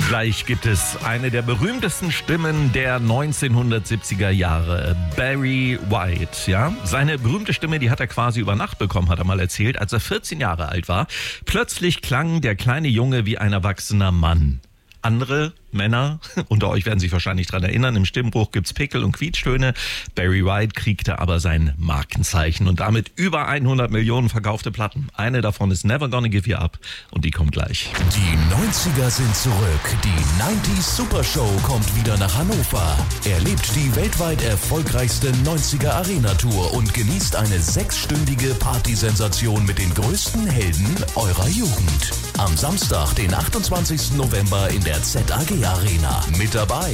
Gleich gibt es eine der berühmtesten Stimmen der 1970er Jahre, Barry White. Ja? Seine berühmte Stimme, die hat er quasi über Nacht bekommen, hat er mal erzählt, als er 14 Jahre alt war. Plötzlich klang der kleine Junge wie ein erwachsener Mann. Andere Männer unter euch werden sich wahrscheinlich daran erinnern, im Stimmbruch gibt's Pickel und Quietschtöne. Barry White kriegte aber sein Markenzeichen und damit über 100 Millionen verkaufte Platten. Eine davon ist Never Gonna Give You Up und die kommt gleich. Die 90er sind zurück. Die 90s Super Show kommt wieder nach Hannover. Erlebt die weltweit erfolgreichste 90er Arena Tour und genießt eine 6-stündige Partysensation mit den größten Helden eurer Jugend. Am Samstag, den 28. November in der ZAG Arena. Mit dabei